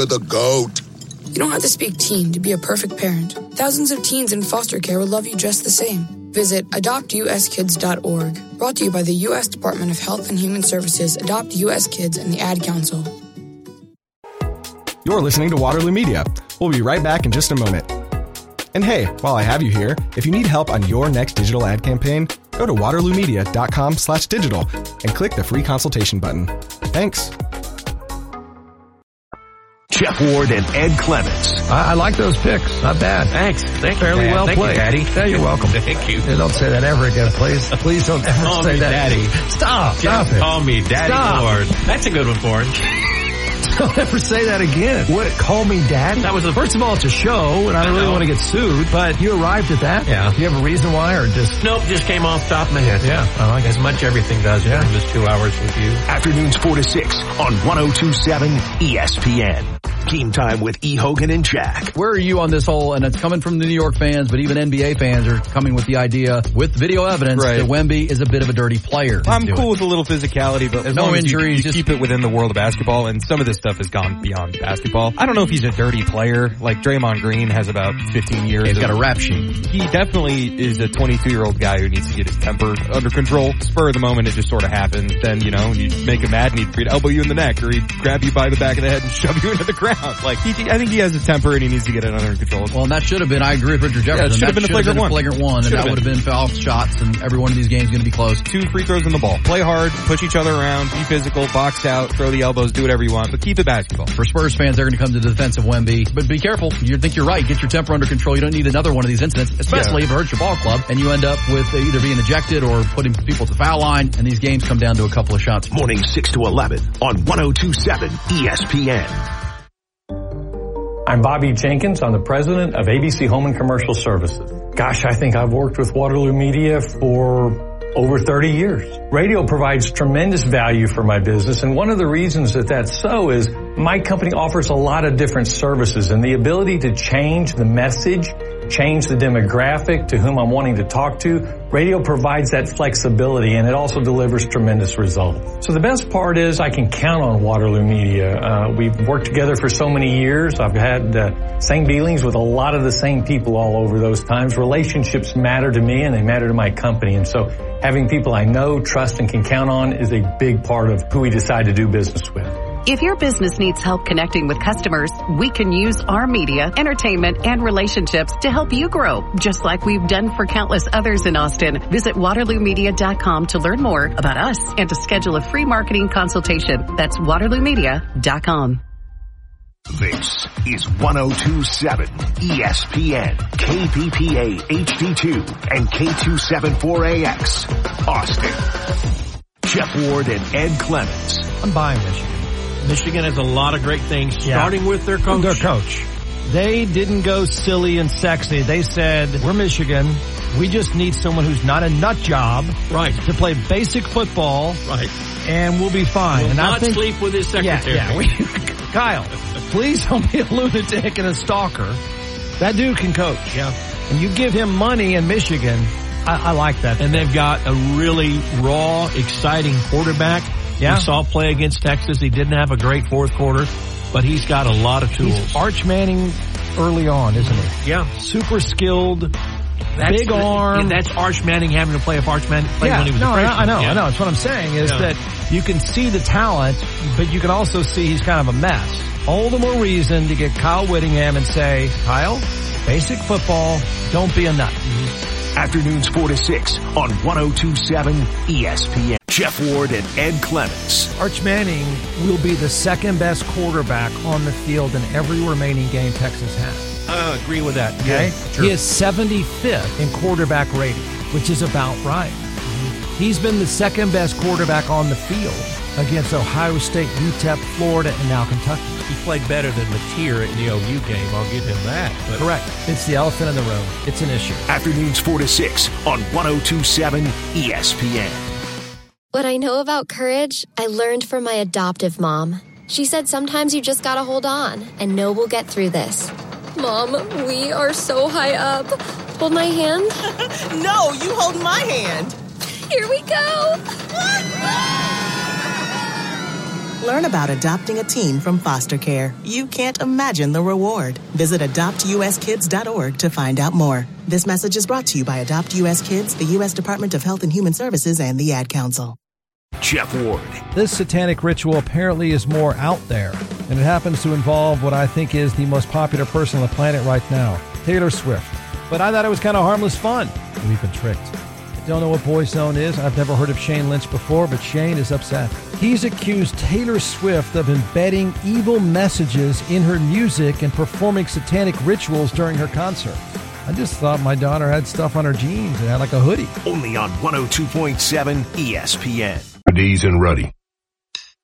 to the GOAT. You don't have to speak teen to be a perfect parent. Thousands of teens in foster care will love you just the same. Visit adoptuskids.org. Brought to you by the U.S. Department of Health and Human Services, Adopt U.S. Kids, and the Ad Council. You're listening to Waterloo Media. We'll be right back in just a moment. And hey, while I have you here, if you need help on your next digital ad campaign, go to waterloomedia.com/digital and click the free consultation button. Thanks. Jeff Ward and Ed Clements. I like those picks. Not bad. Thanks. Fairly well played. Thank you, Daddy. Yeah, you're welcome. Thank you. Don't say that ever again, please. Please don't ever Call say me that. Daddy. Stop it. Call me Daddy Ward. That's a good one for it. Don't ever say that again. What? Call me Daddy? That was First of all, it's a show, and I don't really want to get sued, but you arrived at that? Yeah. Do you have a reason why, or just... Nope, just came off the top of my head. Yeah, I like as much everything does during this 2 hours with you. Afternoons 4 to 6 on 102.7 ESPN. Game Time with E. Hogan and Jack. Where are you on this whole, and it's coming from the New York fans, but even NBA fans are coming with the idea, with video evidence, that Wemby is a bit of a dirty player. I'm cool with a little physicality, but as no long injuries, as you keep it within the world of basketball, and some of this stuff has gone beyond basketball. I don't know if he's a dirty player. Like Draymond Green has about 15 years. He's got a rap sheet. He definitely is a 22-year-old guy who needs to get his temper under control. Spur of the moment, it just sort of happens. Then, you make him mad and he'd elbow you in the neck, or he'd grab you by the back of the head and shove you into the ground. Like, I think he has a temper and he needs to get it under control. Well, and that should have been, I agree with Richard Jefferson. Yeah, it should have been a flagrant one. And that would have been foul shots, and every one of these games is going to be close. 2 free throws in the ball. Play hard, push each other around, be physical, box out, throw the elbows, do whatever you want, but keep it basketball. For Spurs fans, they're going to come to the defense of Wemby. But be careful. You think you're right. Get your temper under control. You don't need another one of these incidents, especially if it hurts your ball club, and you end up with either being ejected or putting people at the foul line, and these games come down to a couple of shots. Morning 6 to 11 on 102.7 ESPN. I'm Bobby Jenkins. I'm the president of ABC Home and Commercial Services. Gosh, I think I've worked with Waterloo Media for over 30 years. Radio provides tremendous value for my business, and one of the reasons that that's so is my company offers a lot of different services, and the ability to change the message, change the demographic to whom I'm wanting to talk to, radio provides that flexibility, and it also delivers tremendous results. So the best part is I can count on Waterloo Media. We've worked together for so many years. I've had same dealings with a lot of the same people all over those times. Relationships matter to me, and they matter to my company, and so having people I know, trust, and can count on is a big part of who we decide to do business with. If your business needs help connecting with customers, we can use our media, entertainment, and relationships to help you grow, just like we've done for countless others in Austin. Visit waterloomedia.com to learn more about us and to schedule a free marketing consultation. That's waterloomedia.com. This is 102.7 ESPN, KPPA HD2, and K274AX, Austin. Jeff Ward and Ed Clements. I'm buying Michigan. Michigan has a lot of great things, starting with their coach. They didn't go silly and sexy. They said, we're Michigan. We just need someone who's not a nut job. Right. To play basic football. Right. And we'll be fine. Will and not I think, sleep with his secretary. Kyle, please don't be a lunatic and a stalker. That dude can coach. Yeah. And you give him money in Michigan, I like that. And they've got a really raw, exciting quarterback. Yeah. We saw play against Texas. He didn't have a great fourth quarter, but he's got a lot of tools. He's Arch Manning early on, isn't he? Yeah. Super skilled, big arm. And that's Arch Manning having to play if Arch Manning played when he was a freshman. I know. That's what I'm saying is that you can see the talent, but you can also see he's kind of a mess. All the more reason to get Kyle Whittingham and say, Kyle, basic football, don't be a nut. Afternoons 4 to 6 on 102.7 ESPN. Jeff Ward and Ed Clements. Arch Manning will be the second best quarterback on the field in every remaining game Texas has. I agree with that. Okay? Yeah, sure. He is 75th in quarterback rating, which is about right. He's been the second best quarterback on the field against Ohio State, UTEP, Florida, and now Kentucky. He played better than Mateer in the OU game. I'll give him that. But correct. It's the elephant in the room. It's an issue. Afternoons 4 to 6 on 102.7 ESPN. What I know about courage, I learned from my adoptive mom. She said sometimes you just gotta hold on and know we'll get through this. Mom, we are so high up. Hold my hand. No, you hold my hand. Here we go. Learn about adopting a teen from foster care. You can't imagine the reward. Visit adoptuskids.org to find out more. This message is brought to you by Adopt U.S. Kids, the U.S. Department of Health and Human Services, and the Ad Council. Jeff Ward. This satanic ritual apparently is more out there, and it happens to involve what I think is the most popular person on the planet right now, Taylor Swift. But I thought it was kind of harmless fun. We've been tricked. I don't know what Boyzone is. I've never heard of Shane Lynch before, but Shane is upset. He's accused Taylor Swift of embedding evil messages in her music and performing satanic rituals during her concert. I just thought my daughter had stuff on her jeans and had like a hoodie. Only on 102.7 ESPN. D's and Ruddy.